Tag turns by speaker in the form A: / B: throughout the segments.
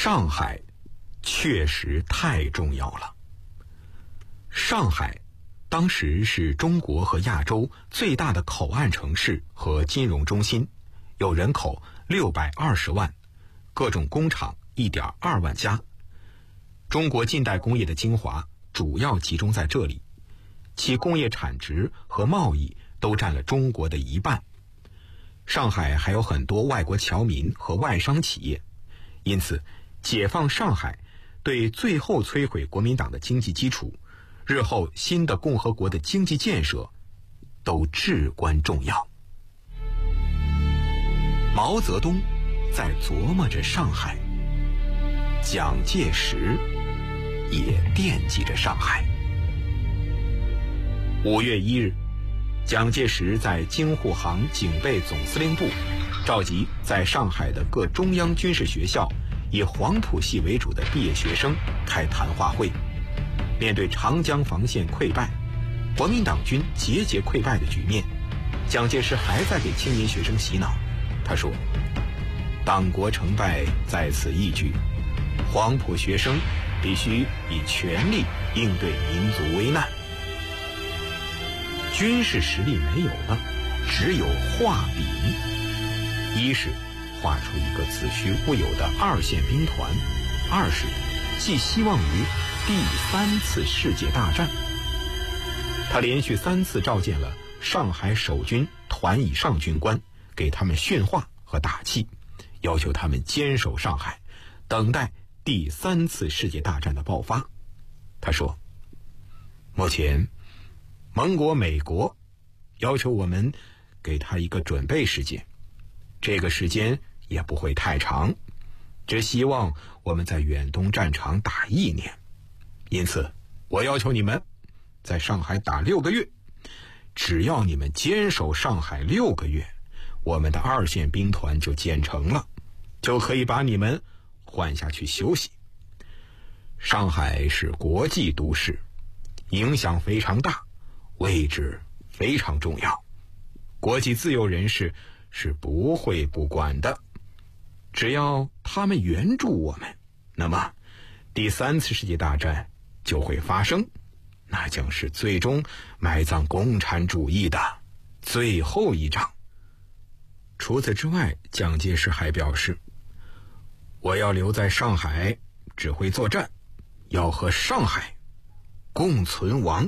A: 上海确实太重要了。上海当时是中国和亚洲最大的口岸城市和金融中心，有人口620万，各种工厂1.2万家。中国近代工业的精华主要集中在这里，其工业产值和贸易都占了中国的1半。上海还有很多外国侨民和外商企业，因此解放上海对最后摧毁国民党的经济基础，日后新的共和国的经济建设都至关重要。毛泽东在琢磨着上海，蒋介石也惦记着上海。5月1日，蒋介石在京沪杭警备总司令部召集在上海的各中央军事学校以黄埔系为主的毕业学生开谈话会。面对长江防线溃败，国民党军节节溃败的局面，蒋介石还在给青年学生洗脑。他说，党国成败在此一举，黄埔学生必须以全力应对民族危难。军事实力没有了，只有画饼。一是画出一个子虚乌有的2线兵团，二是寄希望于第3次世界大战。他连续3次召见了上海守军团以上军官，给他们训话和打气，要求他们坚守上海，等待第3次世界大战的爆发。他说，目前盟国美国要求我们给他一个准备时间，这个时间也不会太长，只希望我们在远东战场打1年。因此我要求你们在上海打6个月，只要你们坚守上海6个月，我们的2线兵团就建成了，就可以把你们换下去休息。上海是国际都市，影响非常大，位置非常重要，国际自由人士是不会不管的。只要他们援助我们，那么第3次世界大战就会发生，那将是最终埋葬共产主义的最后一仗。除此之外，蒋介石还表示，我要留在上海指挥作战，要和上海共存亡。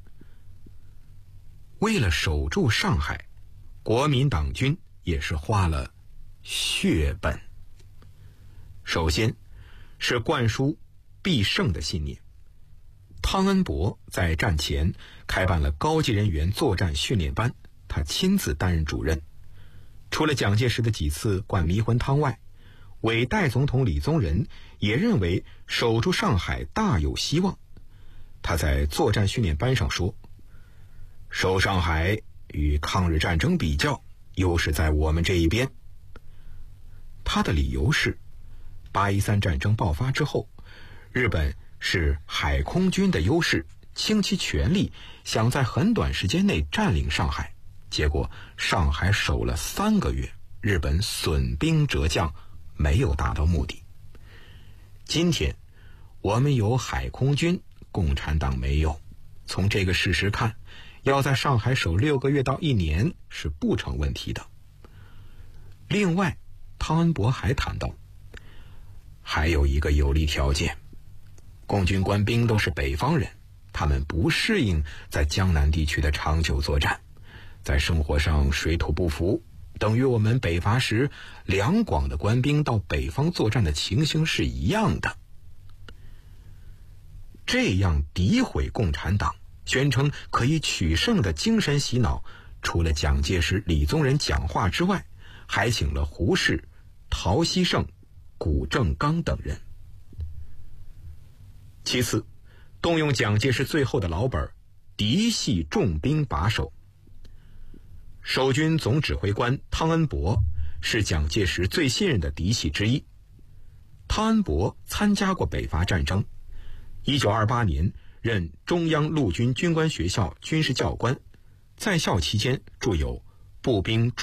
A: 为了守住上海，国民党军也是花了血本。首先是灌输必胜的信念。汤恩伯在战前开办了高级人员作战训练班，他亲自担任主任。除了蒋介石的几次灌迷魂汤外，伪代总统李宗仁也认为守住上海大有希望。他在作战训练班上说，守上海与抗日战争比较，优势在我们这一边。他的理由是，813战争爆发之后，日本是海空军的优势，倾其全力想在很短时间内占领上海，结果上海守了3个月，日本损兵折将，没有达到目的。今天我们有海空军，共产党没有，从这个事实看，要在上海守6个月到1年是不成问题的。另外，汤恩伯还谈到，还有一个有利条件，共军官兵都是北方人，他们不适应在江南地区的长久作战，在生活上水土不服，等于我们北伐时两广的官兵到北方作战的情形是一样的。这样诋毁共产党，宣称可以取胜的精神洗脑，除了蒋介石、李宗仁讲话之外，还请了胡适、陶希圣、谷正刚等人。其次，动用蒋介石最后的老本，嫡系重兵把守。守军总指挥官汤恩伯是蒋介石最信任的嫡系之一。汤恩伯参加过北伐战争，1928年任中央陆军军官学校军事教官，在校期间著有《步兵